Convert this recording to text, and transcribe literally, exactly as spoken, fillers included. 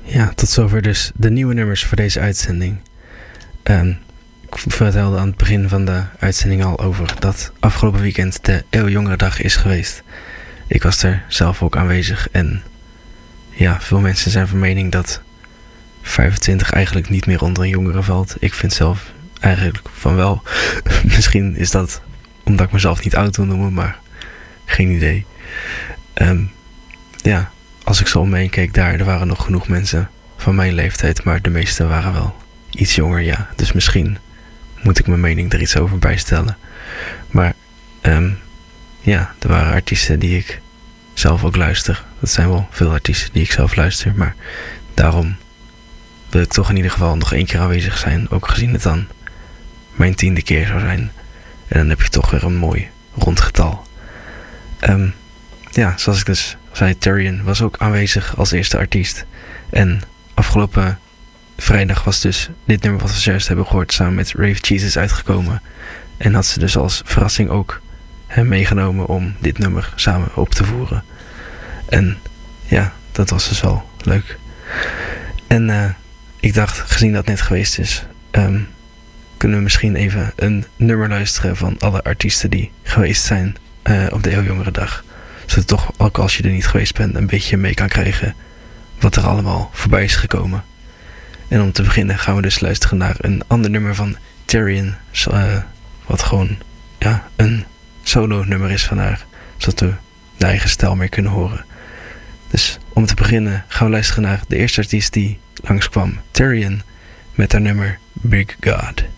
Ja, tot zover dus de nieuwe nummers voor deze uitzending. Um, ik vertelde aan het begin van de uitzending al over dat afgelopen weekend de Eeuwjongerendag is geweest. Ik was er zelf ook aanwezig en ja, veel mensen zijn van mening dat vijfentwintig eigenlijk niet meer onder een jongere valt. Ik vind zelf eigenlijk van wel. Misschien is dat omdat ik mezelf niet oud wil noemen, maar geen idee. Um, ja, als ik zo om me heen keek daar, er waren nog genoeg mensen van mijn leeftijd, maar de meeste waren wel iets jonger, ja. Dus misschien moet ik mijn mening er iets over bijstellen. Maar um, ja, er waren artiesten die ik zelf ook luister. Dat zijn wel veel artiesten die ik zelf luister, maar daarom wil ik toch in ieder geval nog één keer aanwezig zijn, ook gezien het dan mijn tiende keer zou zijn. En dan heb je toch weer een mooi rond getal. Um, ja, zoals ik dus zei, Tyrion was ook aanwezig als eerste artiest. En afgelopen vrijdag was dus dit nummer wat we zojuist hebben gehoord samen met Rave Jesus uitgekomen. En had ze dus als verrassing ook hem meegenomen om dit nummer samen op te voeren. En ja, dat was dus wel leuk. En uh, ik dacht, gezien dat net geweest is, um, kunnen we misschien even een nummer luisteren van alle artiesten die geweest zijn uh, op de Eeuwjongerendag. Zodat toch, ook als je er niet geweest bent, een beetje mee kan krijgen wat er allemaal voorbij is gekomen. En om te beginnen gaan we dus luisteren naar een ander nummer van Tyrion. Uh, wat gewoon ja, een solo nummer is van haar. Zodat we de eigen stijl meer kunnen horen. Dus om te beginnen gaan we luisteren naar de eerste artiest die langskwam. Tyrion met haar nummer Big God.